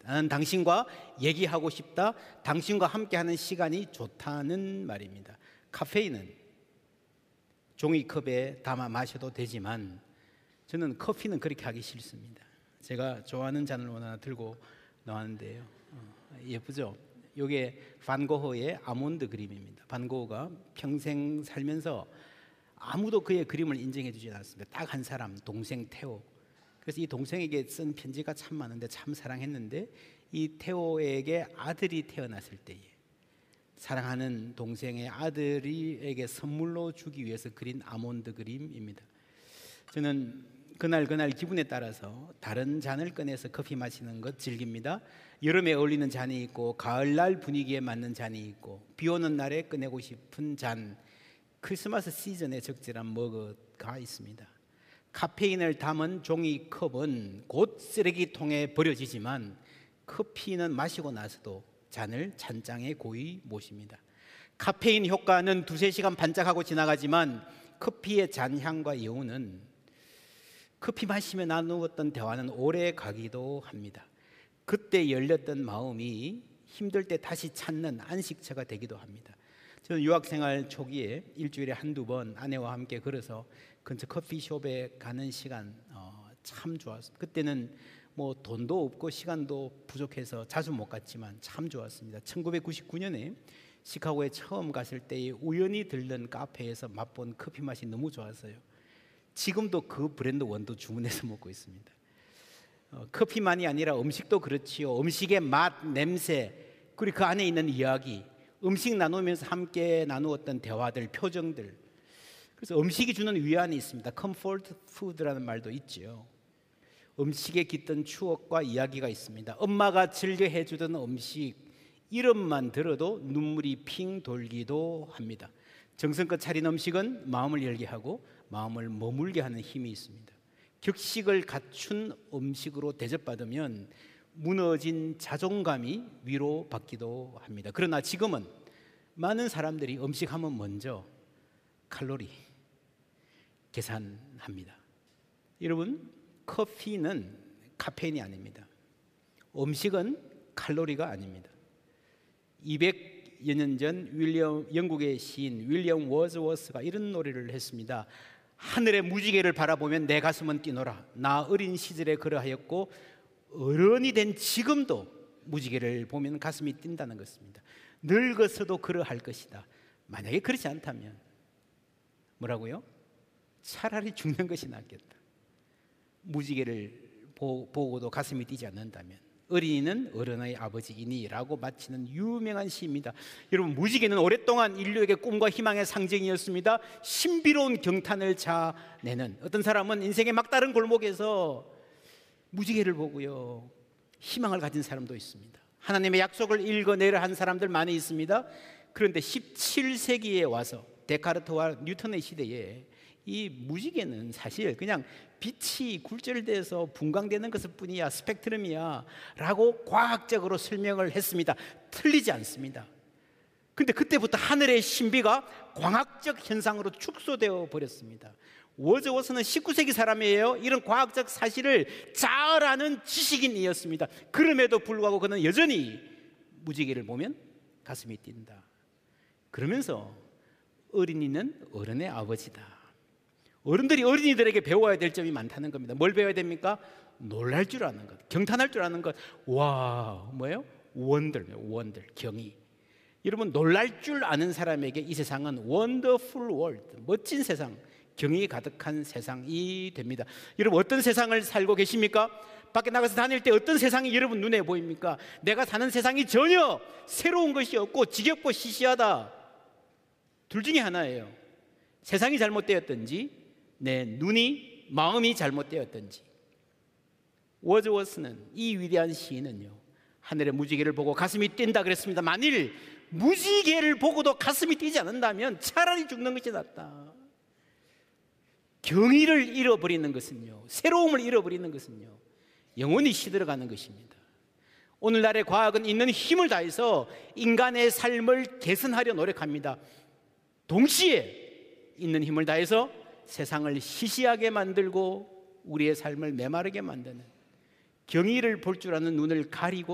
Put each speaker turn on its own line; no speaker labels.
나는 당신과 얘기하고 싶다. 당신과 함께하는 시간이 좋다는 말입니다. 카페인은 종이컵에 담아 마셔도 되지만 저는 커피는 그렇게 하기 싫습니다. 제가 좋아하는 잔을 하나 들고 나왔는데요. 예쁘죠? 이게 반 고흐의 아몬드 그림입니다. 반 고흐가 평생 살면서 아무도 그의 그림을 인정해 주지 않았습니다. 딱 한 사람, 동생 테오. 그래서 이 동생에게 쓴 편지가 참 많은데 참 사랑했는데 이 테오에게 아들이 태어났을 때에 사랑하는 동생의 아들에게 선물로 주기 위해서 그린 아몬드 그림입니다. 저는 그날 기분에 따라서 다른 잔을 꺼내서 커피 마시는 것 즐깁니다. 여름에 어울리는 잔이 있고 가을날 분위기에 맞는 잔이 있고 비 오는 날에 꺼내고 싶은 잔, 크리스마스 시즌에 적절한 머그가 있습니다. 카페인을 담은 종이컵은 곧 쓰레기통에 버려지지만 커피는 마시고 나서도 잔을 찬장에 고이 모십니다. 카페인 효과는 2-3시간 반짝하고 지나가지만 커피의 잔향과 여운은 커피 마시며 나누었던 대화는 오래 가기도 합니다. 그때 열렸던 마음이 힘들 때 다시 찾는 안식처가 되기도 합니다. 저는 유학생활 초기에 일주일에 한두 번 아내와 함께 걸어서 근처 커피숍에 가는 시간 참 좋았습니다. 그때는 뭐 돈도 없고 시간도 부족해서 자주 못 갔지만 참 좋았습니다. 1999년에 시카고에 처음 갔을 때에 우연히 들른 카페에서 맛본 커피 맛이 너무 좋았어요. 지금도 그 브랜드 원두 주문해서 먹고 있습니다. 커피만이 아니라 음식도 그렇지요. 음식의 맛, 냄새, 그리고 그 안에 있는 이야기, 음식 나누면서 함께 나누었던 대화들, 표정들. 그래서 음식이 주는 위안이 있습니다. 컴포트 푸드라는 말도 있지요. 음식에 깃든 추억과 이야기가 있습니다. 엄마가 즐겨 해주던 음식, 이름만 들어도 눈물이 핑 돌기도 합니다. 정성껏 차린 음식은 마음을 열게 하고 마음을 머물게 하는 힘이 있습니다. 격식을 갖춘 음식으로 대접받으면 무너진 자존감이 위로받기도 합니다. 그러나 지금은 많은 사람들이 음식하면 먼저 칼로리 계산합니다. 여러분, 커피는 카페인이 아닙니다. 음식은 칼로리가 아닙니다. 200여 년 전 영국의 시인 윌리엄 워즈워스가 이런 노래를 했습니다. 하늘의 무지개를 바라보면 내 가슴은 뛰노라. 나 어린 시절에 그러하였고 어른이 된 지금도 무지개를 보면 가슴이 뛴다는 것입니다. 늙어서도 그러할 것이다. 만약에 그렇지 않다면 뭐라고요? 차라리 죽는 것이 낫겠다. 무지개를 보고도 가슴이 뛰지 않는다면 어린이는 어른의 아버지이니 라고 마치는 유명한 시입니다. 여러분, 무지개는 오랫동안 인류에게 꿈과 희망의 상징이었습니다. 신비로운 경탄을 자내는, 어떤 사람은 인생의 막다른 골목에서 무지개를 보고요 희망을 가진 사람도 있습니다. 하나님의 약속을 읽어내려 한 사람들 많이 있습니다. 그런데 17세기에 와서 데카르트와 뉴턴의 시대에 이 무지개는 사실 그냥 빛이 굴절돼서 분광되는 것일 뿐이야, 스펙트럼이야 라고 과학적으로 설명을 했습니다. 틀리지 않습니다. 근데 그때부터 하늘의 신비가 광학적 현상으로 축소되어 버렸습니다. 워즈워스는 19세기 사람이에요. 이런 과학적 사실을 잘 아는 지식인이었습니다. 그럼에도 불구하고 그는 여전히 무지개를 보면 가슴이 뛴다. 그러면서 어린이는 어른의 아버지다. 어른들이 어린이들에게 배워야 될 점이 많다는 겁니다. 뭘 배워야 됩니까? 놀랄 줄 아는 것, 경탄할 줄 아는 것. 와, 뭐예요? 원더, 경이. 여러분, 놀랄 줄 아는 사람에게 이 세상은 원더풀 월드, 멋진 세상, 경이 가득한 세상이 됩니다. 여러분, 어떤 세상을 살고 계십니까? 밖에 나가서 다닐 때 어떤 세상이 여러분 눈에 보입니까? 내가 사는 세상이 전혀 새로운 것이 없고 지겹고 시시하다. 둘 중에 하나예요. 세상이 잘못되었든지 내 눈이, 마음이 잘못되었든지. 워즈워스는, 이 위대한 시인은요, 하늘의 무지개를 보고 가슴이 뛴다 그랬습니다. 만일 무지개를 보고도 가슴이 뛰지 않는다면 차라리 죽는 것이 낫다. 경의를 잃어버리는 것은요, 새로움을 잃어버리는 것은요, 영원히 시들어가는 것입니다. 오늘날의 과학은 있는 힘을 다해서 인간의 삶을 개선하려 노력합니다. 동시에 있는 힘을 다해서 세상을 시시하게 만들고 우리의 삶을 메마르게 만드는, 경의를 볼 줄 아는 눈을 가리고